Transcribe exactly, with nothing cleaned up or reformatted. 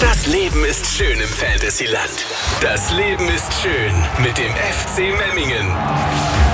Das Leben ist schön im Fantasyland. Das Leben ist schön mit dem F C Memmingen.